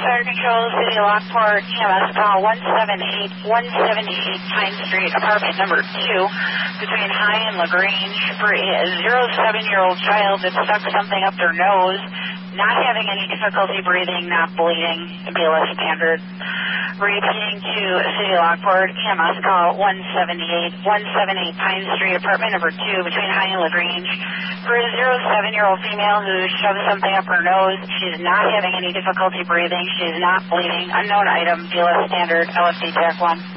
Fire Control, City of Lockport, EMS call 178 Pine Street, apartment number 2, between High and LaGrange, for a 07-year-old child that stuck something up their nose, not having any difficulty breathing, not bleeding, BLS standard. Repeating to City of Lockport, EMS call 178 Pine Street, apartment number 2, between High and LaGrange, for a 07-year-old female who shoved something up her nose. She's not having any difficulty breathing. She's not bleeding. Unknown item, BLS standard, LFD TAC 1.